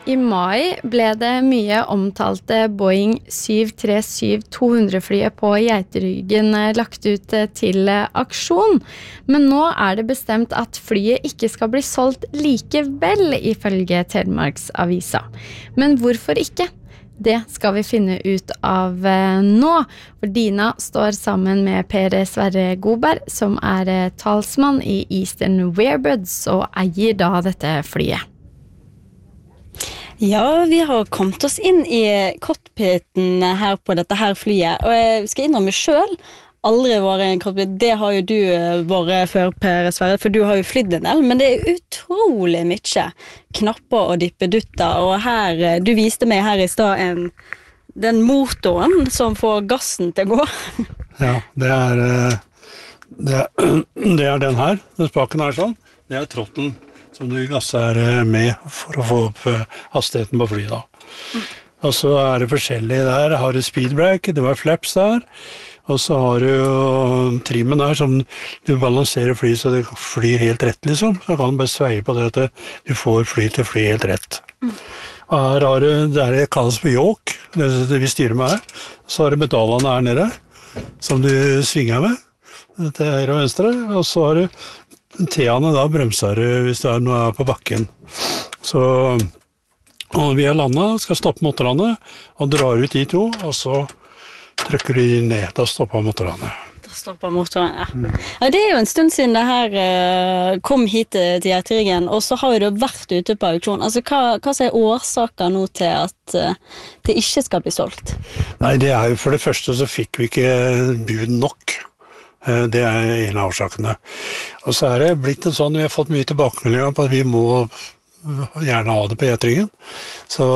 I mai ble det mye omtalte Boeing 737-200-flyet på Geiteryggen lagt ut til aksjon. Men nå det bestemt at flyet ikke skal bli solgt likevel, ifølge Telemarksavisa. Men hvorfor ikke? Det skal vi finne ut av nå, for Dina står sammen med Per Sverre Godberg, som talsmann I Eastern Wearbuds og eier da dette flyet. Ja, vi har kommet oss inn I cockpiten her på dette her flyet, og jeg skal innrømme selv, aldri vært I en cockpit. Det har jo du vært før, Per Sverre, for du har jo flydd en del, men det utrolig mye knapper og dippedutter, og her, du viste meg her I sted den motoren som får gassen til å gå. Ja, det den her, den spaken her sånn, det trotten som du gasser med for å få opp hastigheten på flyet da. Og så det forskjellig der, har du speedbrake, det var flaps der, og så har du jo trimmen der som du balanserer flyet så det flyr helt rett liksom, så kan du bare sveie på det at du får fly til fly helt rett. Og her har du, det kalles for yoke, det vi styrer med her, så har du metallene her nede, som du svinger med, til høyre og venstre, og så har du T-ene da bremser du hvis det noe på bakken. Så og vi landet, skal stoppe motorene, og drar ut de to, og så trykker de ned, da stopper motorene. Da stopper motorene, ja. Ja, det jo en stund siden det her kom hit til Geiteryggen, og så har det vært ute på auksjon. Altså, hva årsaker nå til at det ikke skal bli solgt? Nei, det jo for det første så fikk vi ikke bud nok. Det en av årsakene. Og så det blitt en sånn, vi har fått mye tilbakemeldinger på at vi må gjerne ha det på Geiteryggen. Så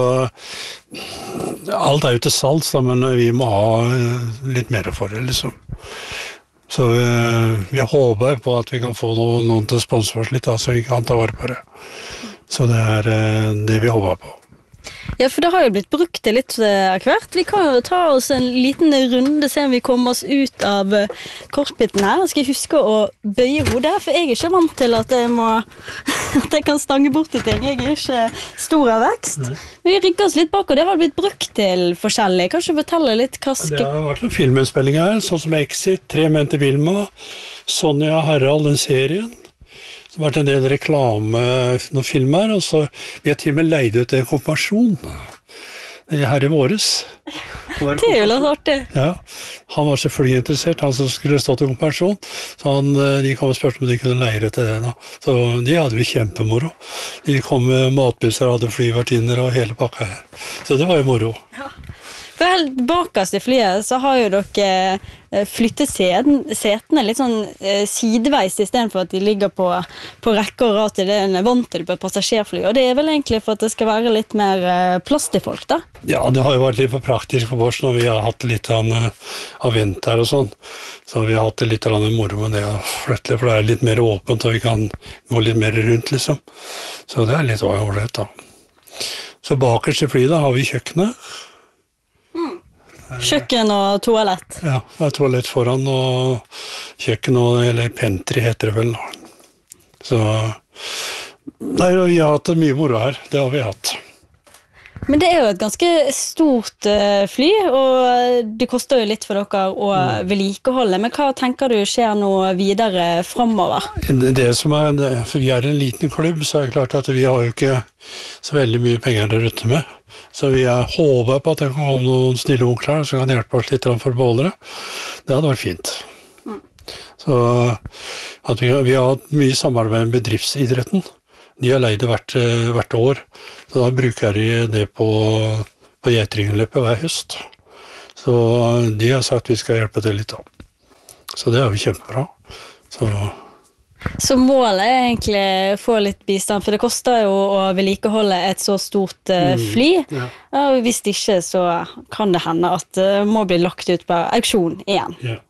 alt jo til salgs, men vi må ha litt mer for det, liksom. Så vi håper på at vi kan få noen til å sponse oss litt, så vi kan ta vare på det. Så det det vi håper på. Ja, for det har jo blitt brukt det litt hvert. Vi kan jo ta oss en liten runde, se om vi kommer oss ut av cockpiten her. Jeg skal huske å bøye hodet, for jeg ikke vant til at jeg kan stange bort til ting. Jeg ikke stor av vekst. Vi rygger oss litt bak, og det har blitt brukt til forskjellig. Kanskje fortelle litt hva Det har vært noen filminnspillinger her, sånn som Exit, 3 menn til Vilma, Sonja Harald, den serien. Det har vært en del reklame, noen filmer, og så vi har til og med leid ut en konfirmasjon her I våres. Det jo litt artig. Ja, han var selvfølgelig interessert, han som skulle stå til konfirmasjon, så de kom og spørte om de kunne leie til det da. Så de hadde vi kjempemoro. De kom med matbusser, hadde flyvertinner og hele pakka her. Så det var jo moro. Ja. For helt bakast I flyet så har jo dere flyttet setene litt sånn sideveis I stedet for at de ligger på rekke og rad til det vant til på passasjerfly. Og det vel egentlig for at det skal være litt mer plass til folk da? Ja, det har jo vært litt for praktisk for oss når vi har hatt litt av vinter og sånn. Så vi har hatt litt moro med det å flytte, for det litt mer åpent og vi kan gå litt mer rundt liksom. Så det litt overlett da. Så bakerst I flyet da har vi kjøkkenet. Kjøkken og toalett. Ja, det toalett foran og kjøkken eller pentry heter det vel. Så nei, vi har hatt mye moro her, det har vi hatt. Men det jo et ganske stort fly, og det koster jo litt for dere å vedlikeholde. Men hva tenker du skjer nå videre fremover? Det som for vi en liten klubb, så det klart at vi har jo ikke så veldig mye penger å rutte med. Så vi håper på at det kan komme noen snille onkler som kan hjelpe oss litt for beholdere. Det hadde vært fint. Så at vi har hatt mye samarbeid med bedriftsidretten. De har leid det hvert år. Så da bruker de det på Geiteryggenløpet hver høst. Så de har sagt at vi skal hjelpe til litt da. Så det jo kjempebra. Så målet egentlig å få litt bistand, for det koster jo å vedlikeholde et så stort fly. Og hvis ikke så kan det hende at det må bli lagt ut på auksjon igjen. Ja.